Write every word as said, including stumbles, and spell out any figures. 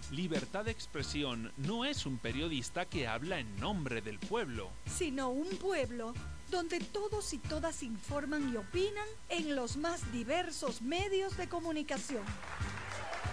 Libertad de Expresión no es un periodista que habla en nombre del pueblo, sino un pueblo donde todos y todas informan y opinan en los más diversos medios de comunicación.